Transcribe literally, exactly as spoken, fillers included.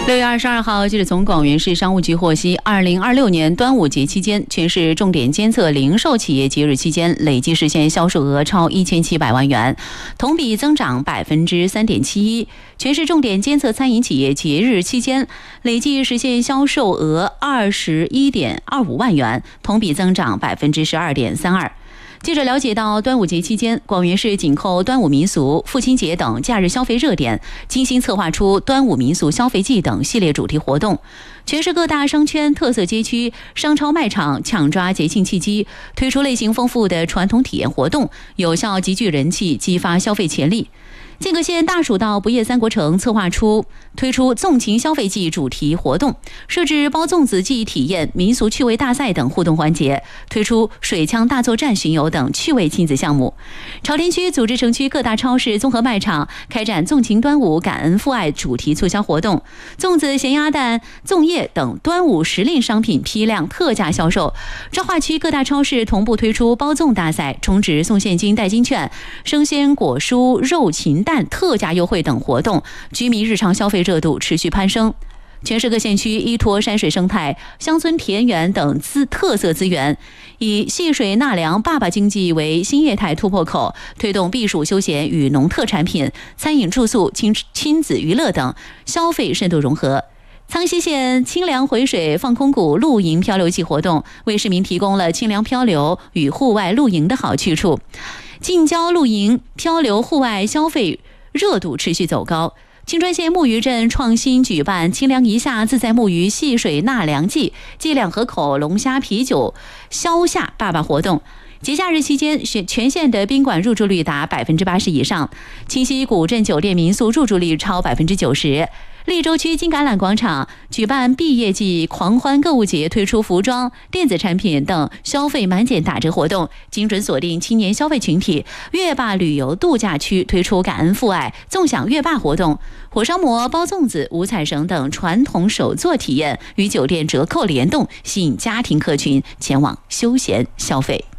六月二十二号，记者从广元市商务局获悉，二零二六年端午节期间，全市重点监测零售企业节日期间累计实现销售额超一千七百万元，同比增长百分之三点七一。全市重点监测餐饮企业节日期间累计实现销售额二十一点二五万元，同比增长百分之十二点三二。记者了解到，端午节期间，广元市紧扣端午民俗、父亲节等假日消费热点，精心策划出端午民俗消费季等系列主题活动。全市各大商圈、特色街区、商超卖场抢抓节庆契机，推出类型丰富的传统体验活动，有效集聚人气，激发消费潜力。剑阁县大蜀道不夜三国城策划出推出纵情消费季主题活动，设置包粽子记忆体验、民俗趣味大赛等互动环节，推出水枪大作战巡游等趣味亲子项目。朝天区组织城区各大超市、综合卖场开展纵情端午、感恩父爱主题促销活动，粽子、咸鸭蛋、粽叶等端午时令商品批量特价销售。昭化区各大超市同步推出包粽大赛、充值送现金代金券、生鲜果蔬、肉禽蛋特价优惠等活动，居民日常消费热度持续攀升。全市各县区依托山水生态、乡村田园等资特色资源，以戏水纳凉爸爸经济为新业态突破口，推动避暑休闲与农特产品、餐饮住宿、亲亲子娱乐等消费深度融合。苍溪县清凉回水放空谷露营漂流季活动，为市民提供了清凉漂流与户外露营的好去处。近郊露营漂流户外消费热度持续走高。青川县木鱼镇创新举办清凉一夏自在木鱼戏水纳凉季暨两河口龙虾啤酒消夏爸爸活动，节假日期间，全县的宾馆入住率达百分之八十以上，清溪古镇酒店民宿入住率超百分之九十。溧州区金橄榄广场举办毕业季狂欢购物节，推出服装、电子产品等消费满减打折活动，精准锁定青年消费群体。月坝旅游度假区推出感恩父爱、纵享月坝活动，火烧馍、包粽子、五彩绳等传统手作体验与酒店折扣联动，吸引家庭客群前往休闲消费。